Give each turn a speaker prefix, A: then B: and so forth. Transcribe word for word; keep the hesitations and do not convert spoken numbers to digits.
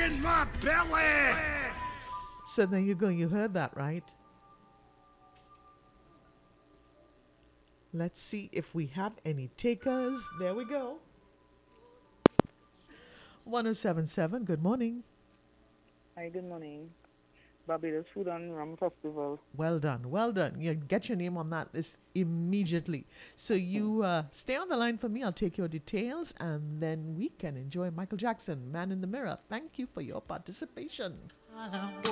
A: in my belly.
B: So there you go. You heard that, right? Let's see if we have any takers. There we go. one oh seven point seven, good morning.
C: Hi, good morning. Barbados Food and Rum Festival.
B: Well done, well done. You get your name on that list immediately. So you uh, stay on the line for me. I'll take your details and then we can enjoy Michael Jackson, Man in the Mirror. Thank you for your participation.